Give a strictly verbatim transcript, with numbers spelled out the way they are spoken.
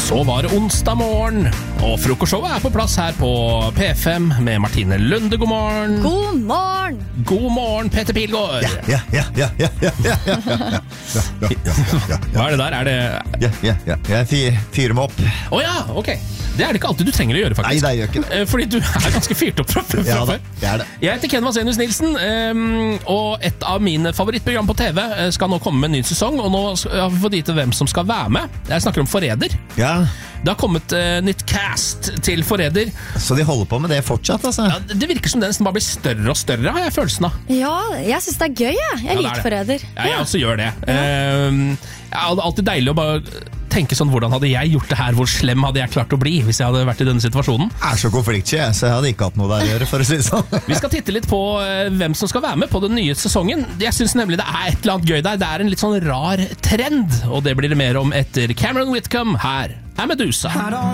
Så var det onsdag morgen, og frokostshowet er på plass her på P fem med Martine Lunde. God morgen. God morgen. God morgen, Peter Pilgaard. Ja, ja, ja, ja, ja, ja, ja, ja, ja, ja, ja. Hva er det der? Er det... Ja, ja, ja. Jeg fyr, fyrer meg opp. Åja, ok. Det er det ikke alltid du trenger å gjøre, faktisk. Nei, det gjør ikke det. Eh, Fordi du er ganske fyrt opp fra før. Ja, det, det er det. Jeg heter Ken Vasenius Nilsen, um, og et av mine favorittprogram på T V skal nå komme med en ny sesong, og nå har vi fått vite hvem som skal være med. Jeg snakker om Forræder. Ja. Det har kommet uh, nytt cast til Forræder. Så de holder på med det fortsatt, altså? Ja, det virker som den nesten bare blir større og større, har jeg følelsen av. Ja, jeg synes det er gøy, jeg. Jeg Ja, liker Forræder. Ja, jeg også gjør det. Um, ja, det er alltid deilig å bare tenke sånn, hvordan hadde jeg gjort det her? Hvor slem hadde jeg klart å bli hvis jeg hadde vært i denne situasjonen? Jeg er så konfliktsky, jeg, så jeg hadde ikke hatt noe der å gjøre, for å si det sånn. Vi skal titte litt på uh, hvem som skal være med på den nye sesongen. Jeg synes nemlig det er et eller annet gøy der. Det er en litt sånn rar trend, og det blir det mer om etter Cameron Whitcomb. Her er Medusa.